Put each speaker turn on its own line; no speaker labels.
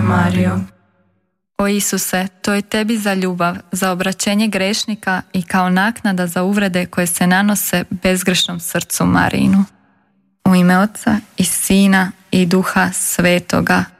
Marijo.
O Isuse, to je tebi za ljubav, za obraćenje grešnika i kao naknada za uvrede koje se nanose bezgrešnom srcu Marijinu. U ime Oca i Sina i Duha Svetoga.